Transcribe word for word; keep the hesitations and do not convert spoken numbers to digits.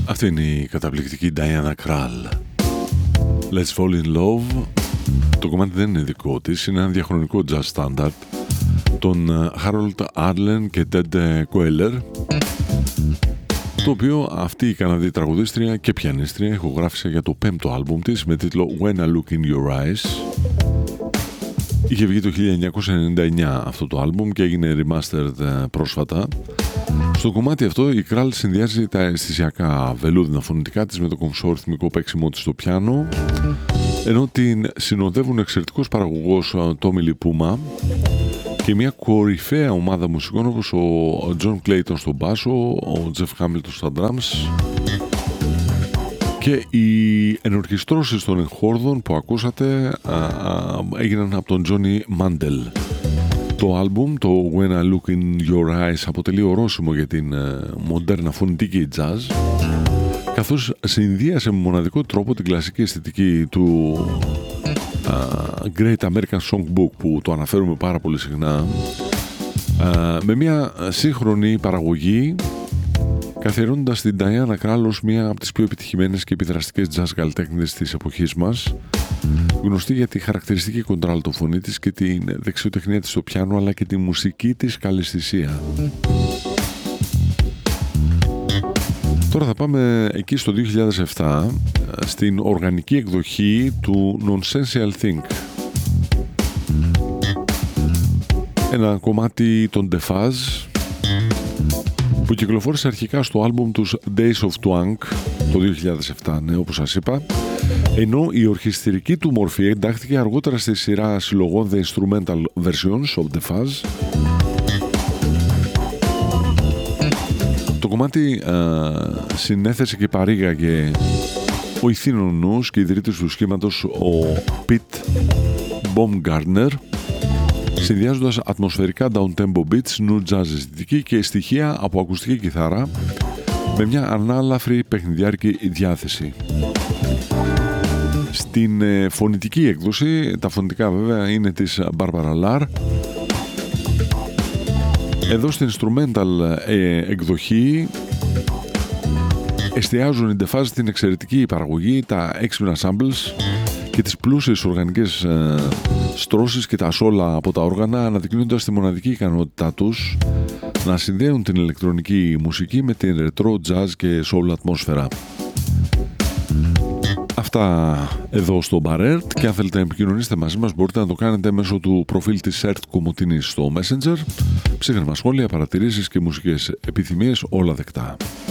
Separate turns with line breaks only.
Αυτή είναι η καταπληκτική Diana Krall. Let's Fall in Love. Το κομμάτι δεν είναι δικό της, είναι ένα διαχρονικό jazz standard των Harold Arlen και Ted Koehler, το οποίο αυτή η Καναδή τραγουδίστρια και πιανίστρια ηχογράφησε για το πέμπτο άλμπουμ της με τίτλο When I Look in Your Eyes. Είχε βγει το χίλια εννιακόσια ενενήντα εννιά αυτό το άλμπουμ και έγινε remastered πρόσφατα. Στο κομμάτι αυτό η Krall συνδυάζει τα αισθησιακά βελούδινα φωνητικά της με το κομψό ρυθμικό παίξιμό της στο πιάνο, ενώ την συνοδεύουν εξαιρετικός παραγωγός Tommy Lee Puma και μια κορυφαία ομάδα μουσικών όπως ο John Clayton στο μπάσο, ο Jeff Hamilton στα drums και οι ενορχιστρώσεις των εγχόρδων που ακούσατε α, α, έγιναν από τον Johnny Mandel. Το άλμπουμ, το When I Look in Your Eyes, αποτελεί ορόσημο για την ε, μοντέρνα φωνητική jazz, καθώς συνδύασε με μοναδικό τρόπο την κλασική αισθητική του uh, Great American Songbook, που το αναφέρουμε πάρα πολύ συχνά, uh, με μια σύγχρονη παραγωγή, καθιερώνοντας την Diana Krall ως μια από τις πιο επιτυχημένες και επιδραστικές jazz καλλιτέχνες της εποχής μας, γνωστή για τη χαρακτηριστική κοντράλτο φωνή της και την δεξιοτεχνία της στο πιάνο, αλλά και τη μουσική της καλλαισθησία. Τώρα θα πάμε εκεί στο δύο χιλιάδες επτά, στην οργανική εκδοχή του Nonsensical Think. Ένα κομμάτι των Defaz που κυκλοφόρησε αρχικά στο άλμπουμ τους Days of Twang το δύο χιλιάδες επτά, ναι, όπως σας είπα, ενώ η ορχιστρική του μορφή εντάχθηκε αργότερα στη σειρά συλλογών The Instrumental Versions of Defaz. Το κομμάτι α, συνέθεσε και παρήγαγε ο ηθήνων νους και ιδρύτης του σχήματος ο Pete Baumgartner, συνδυάζοντας ατμοσφαιρικά down-tempo beats, new jazz αισθητική και στοιχεία από ακουστική κιθάρα με μια ανάλαφρη παιχνιδιάρικη διάθεση. Στην ε, φωνητική έκδοση, τα φωνητικά βέβαια είναι της Barbara Lahr. Εδώ στην instrumental ε, εκδοχή εστιάζουν οι Defaz στην εξαιρετική παραγωγή, τα έξυπνα samples και τις πλούσιες οργανικές ε, στρώσεις και τα σόλα από τα όργανα, αναδεικνύοντας τη μοναδική ικανότητά τους να συνδέουν την ηλεκτρονική μουσική με την retro jazz και soul ατμόσφαιρα. Αυτά εδώ στο Barert, και αν θέλετε να επικοινωνήσετε μαζί μας μπορείτε να το κάνετε μέσω του προφίλ της Ερτ Κομωτινής στο Messenger. Ψύχρεμα σχόλια, παρατηρήσεις και μουσικές επιθυμίες όλα δεκτά.